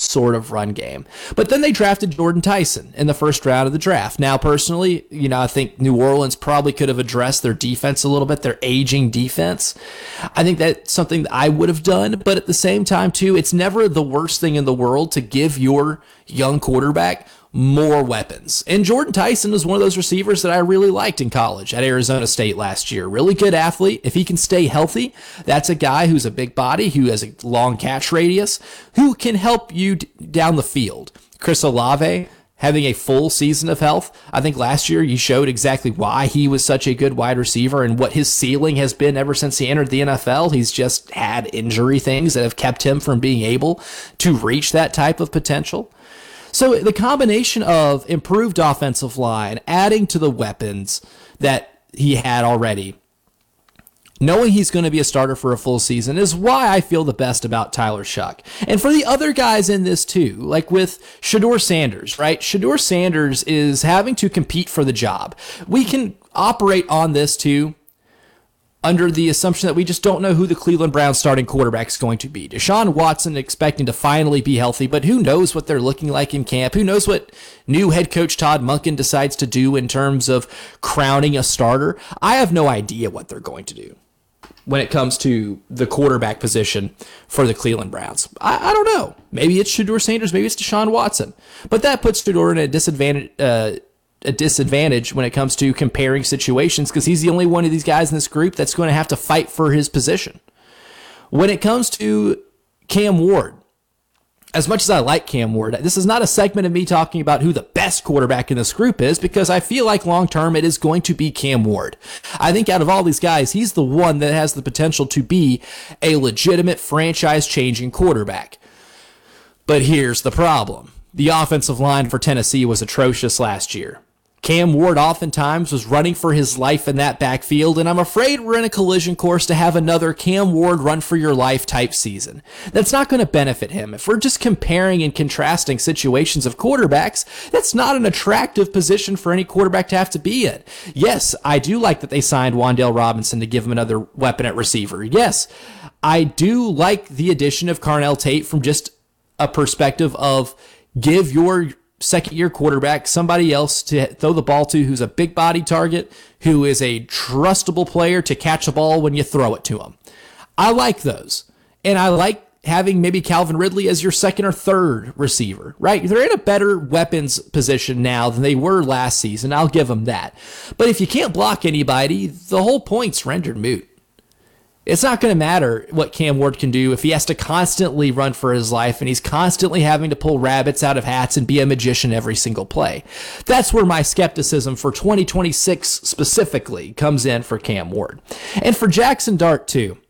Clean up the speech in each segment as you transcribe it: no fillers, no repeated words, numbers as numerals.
sort of run game. But then they drafted Jordan Tyson in the first round of the draft. Now, personally, I think New Orleans probably could have addressed their defense a little bit, their aging defense. I think that's something that I would have done. But at the same time, too, it's never the worst thing in the world to give your young quarterback more weapons. And Jordan Tyson is one of those receivers that I really liked in college at Arizona State last year. Really good athlete. If he can stay healthy, that's a guy who's a big body, who has a long catch radius, who can help you down the field. Chris Olave, having a full season of health, I think last year he showed exactly why he was such a good wide receiver and what his ceiling has been ever since he entered the NFL. He's just had injury things that have kept him from being able to reach that type of potential. So the combination of improved offensive line, adding to the weapons that he had already, knowing he's going to be a starter for a full season, is why I feel the best about Tyler Shough. And for the other guys in this too, like with Shedeur Sanders, right? Shedeur Sanders is having to compete for the job. We can operate on this too under the assumption that we just don't know who the Cleveland Browns starting quarterback is going to be. Deshaun Watson expecting to finally be healthy, but who knows what they're looking like in camp? Who knows what new head coach Todd Monken decides to do in terms of crowning a starter? I have no idea what they're going to do when it comes to the quarterback position for the Cleveland Browns. I don't know. Maybe it's Shedeur Sanders, maybe it's Deshaun Watson. But that puts Shedeur in a disadvantage when it comes to comparing situations, because he's the only one of these guys in this group that's going to have to fight for his position. When it comes to Cam Ward, as much as I like Cam Ward, this is not a segment of me talking about who the best quarterback in this group is, because I feel like long-term it is going to be Cam Ward. I think out of all these guys, he's the one that has the potential to be a legitimate franchise-changing quarterback. But here's the problem. The offensive line for Tennessee was atrocious last year. Cam Ward oftentimes was running for his life in that backfield, and I'm afraid we're in a collision course to have another Cam Ward run for your life type season. That's not going to benefit him. If we're just comparing and contrasting situations of quarterbacks, that's not an attractive position for any quarterback to have to be in. Yes, I do like that they signed Wan'Dale Robinson to give him another weapon at receiver. Yes, I do like the addition of Carnell Tate from just a perspective of give your second-year quarterback somebody else to throw the ball to who's a big-body target, who is a trustable player to catch a ball when you throw it to him. I like those. And I like having maybe Calvin Ridley as your second or third receiver, right? They're in a better weapons position now than they were last season. I'll give them that. But if you can't block anybody, the whole point's rendered moot. It's not going to matter what Cam Ward can do if he has to constantly run for his life and he's constantly having to pull rabbits out of hats and be a magician every single play. That's where my skepticism for 2026 specifically comes in for Cam Ward. And for Jackson Dart too.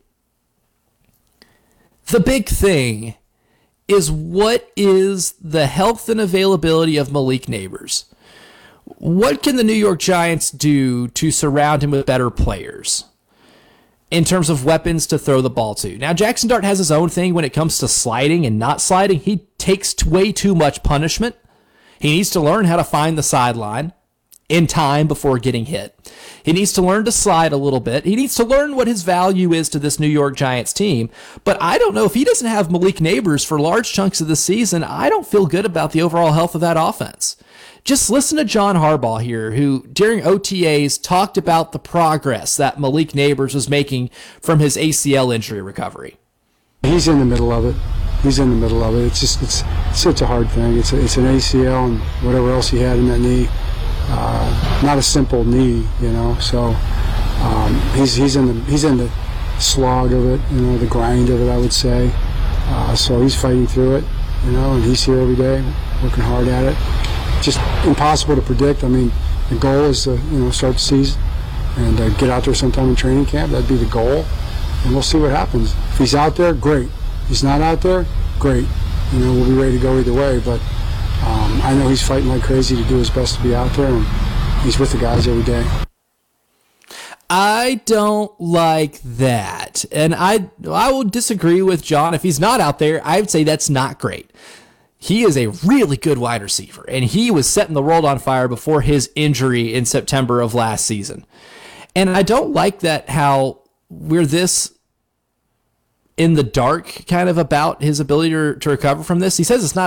The big thing is, what is the health and availability of Malik Nabers? What can the New York Giants do to surround him with better players in terms of weapons to throw the ball to? Now, Jackson Dart has his own thing when it comes to sliding and not sliding. He takes way too much punishment. He needs to learn how to find the sideline in time before getting hit. He needs to learn to slide a little bit. He needs to learn what his value is to this New York Giants team. But I don't know, if he doesn't have Malik Nabers for large chunks of the season, I don't feel good about the overall health of that offense. Just listen to John Harbaugh here, who during OTAs talked about the progress that Malik Nabers was making from his ACL injury recovery. He's in the middle of it. It's such a hard thing. It's an ACL and whatever else he had in that knee. Not a simple knee, So he's in the slog of it, the grind of it, I would say. So he's fighting through it, and he's here every day, working hard at it. Just impossible to predict. I mean, the goal is to start the season and get out there sometime in training camp. That'd be the goal, and we'll see what happens. If he's out there, great. If he's not out there, great. We'll be ready to go either way. But I know he's fighting like crazy to do his best to be out there, and he's with the guys every day. I don't like that, and I will disagree with John. If he's not out there, I would say that's not great. He is a really good wide receiver, and he was setting the world on fire before his injury in September of last season. And I don't like that how we're this in the dark kind of about his ability to recover from this. He says it's not